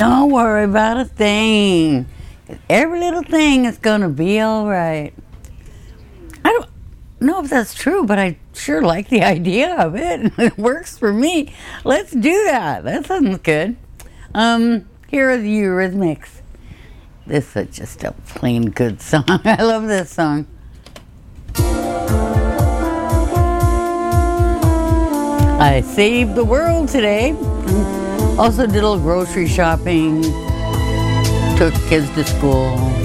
Don't worry about a thing. Every little thing is gonna be all right. I don't know if that's true, but I sure like the idea of it. It works for me. Let's do that. That sounds good. Here are the Eurythmics. This is just a plain good song. I love this song. I saved the world today. Also did a little grocery shopping. Took kids to school.